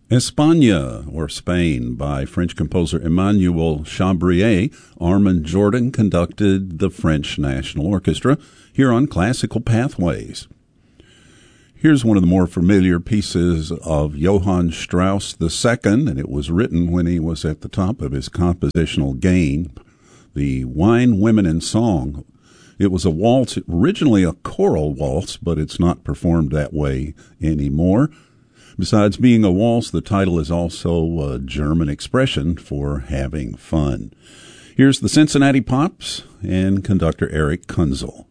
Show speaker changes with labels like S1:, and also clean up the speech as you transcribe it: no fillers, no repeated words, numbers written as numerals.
S1: Espagne, or Spain, by French composer Emmanuel Chabrier. Armand Jordan conducted the French National Orchestra here on Classical Pathways. Here's one of the more familiar pieces of Johann Strauss II, and it was written when he was at the top of his compositional game, the Wine, Women, and Song. It was a waltz, originally a choral waltz, but it's not performed that way anymore. Besides being a waltz, the title is also a German expression for having fun. Here's the Cincinnati Pops and conductor Eric Kunzel.